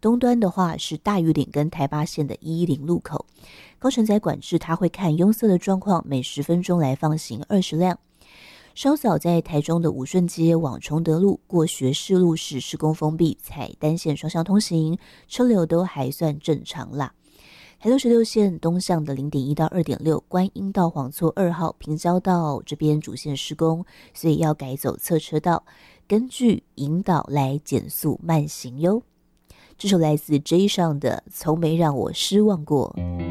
东端的话是大屿岭跟台八线的110路口。高承载管制它会看拥塞的状况，每10分钟来放行20辆。稍早在台中的武顺街往崇德路过学士路是施工封闭，采单线双向通行，车流都还算正常啦。台六16线东向的 0.1 到 2.6 观音到黄厝2号平交道这边主线施工，所以要改走侧车道，根据引导来减速慢行哟。这首来自 J 上的从没让我失望过。